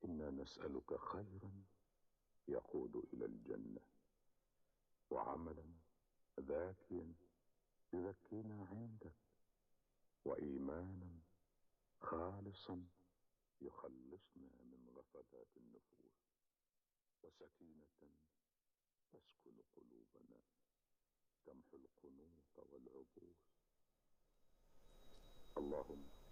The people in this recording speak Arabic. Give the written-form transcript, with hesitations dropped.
إنا نسألك خيرا يقود إلى الجنة، وعملا ذاكيا يزكينا عندك، وإيمانا خالصا يخلصنا من غفلات النفوس، وسكينة تسكن قلوبنا تمحو القنوط والعبوس. اللهم